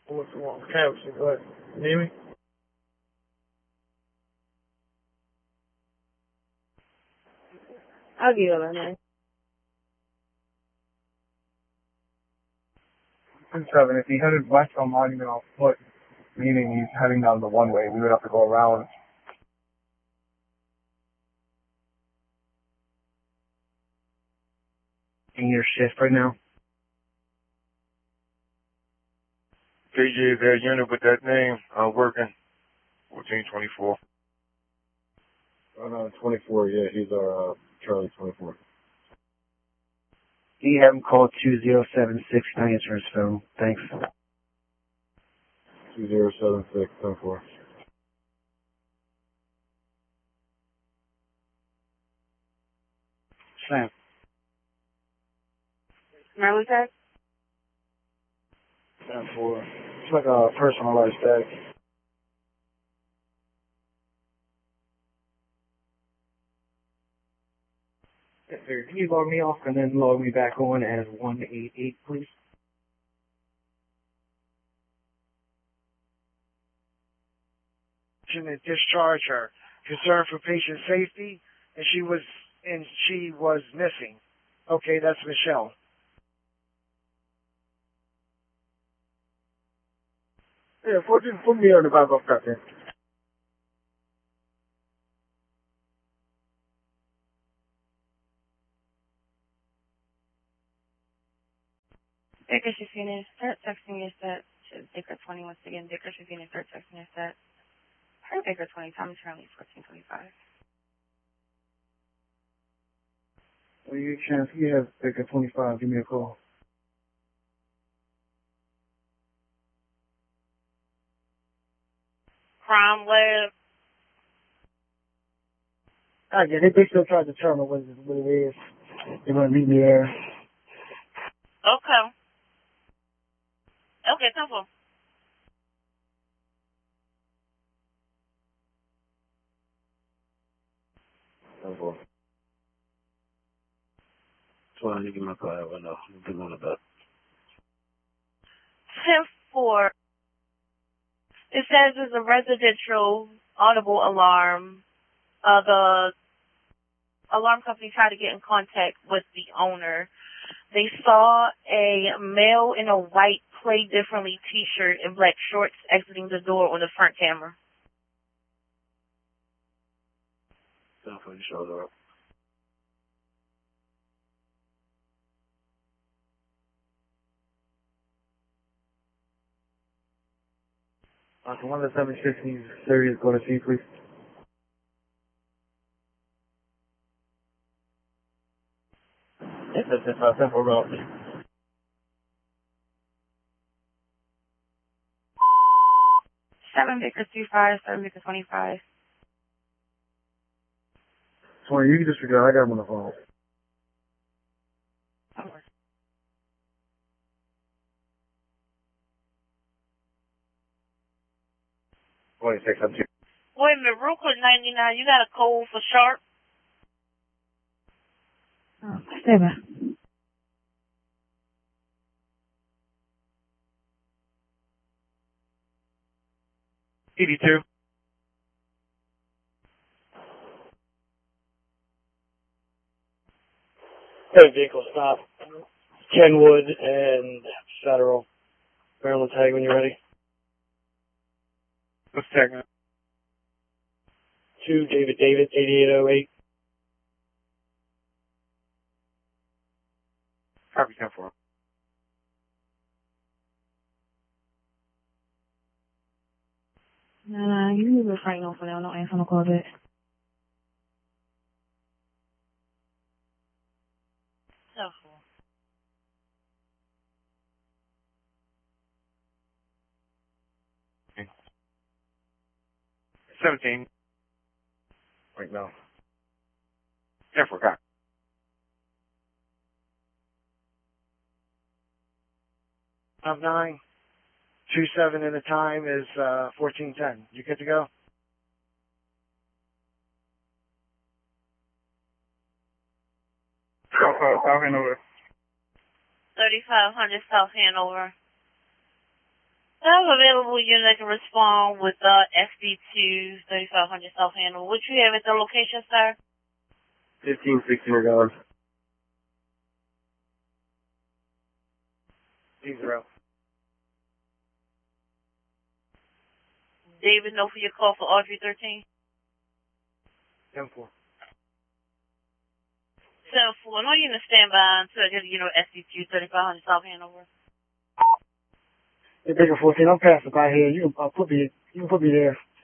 What's wrong? Couch. Go ahead. You need me? I'll give you my name. 7, if he headed west on Monument on foot, meaning he's heading down the one way, we would have to go around. In your shift right now? KJ is that unit with that name, working. 1424. 24, yeah, he's our, Charlie 24. Can you have him call 2076 to answer his phone? Thanks. 2076, 10-4. Sam. Maryland tag? 10-4. It's like a personalized tag. Yes, sir. Can you log me off and then log me back on as 188, please? To discharge her. Concern for patient safety, and she was missing. Okay, that's Michelle. Yeah, put me on the back of that then. Baker Shafina, start texting your set to Baker 20 once again. Baker Shafina, start texting your set. Hi, Baker 20, Thomas Charlie, 1425. When you get a chance, you have Baker 25, give me a call. Crime Lab. I get it. They still try to determine what it is. They're going to meet me there. Okay. Okay, simple. That's why I need to get my car right now. I'm doing about 10-4. It says there's a residential audible alarm. The alarm company tried to get in contact with the owner. They saw a male in a white Play Differently t-shirt and black shorts exiting the door on the front camera. definitely showed up. Can one of the 750s series go to see, please? Yes, that's simple route. 7 Baker 25, 7 Baker 25. 20, you can disregard. I got him on the phone. Over. 26, I'm 2. Wait a minute, real quick, 99, you got a code for Sharp? Oh, stay back. $82. Hey, vehicle stop. Kenwood and Federal. Maryland tag when you're ready. What's the tag? 2 David 8808. Copy 10-4. Nah, you need to be frightened off for now. Don't answer no call back. So cool. Okay. 17. Right now. 10-4, copy. I'm 9. 27 and the time is 14:10. You good to go? South Hanover. 3500 South Hanover. I have available unit that can respond with SD2 3500 self-handle. What you have at the location, sir? 1560 McGowan. 0. David, know for your call for Audrey 13? 10-4. 7-4. No unit standby until I get a unit SD2 3500 self-handle over. Hey, Baker 14, I'm passing by here. You can put me there.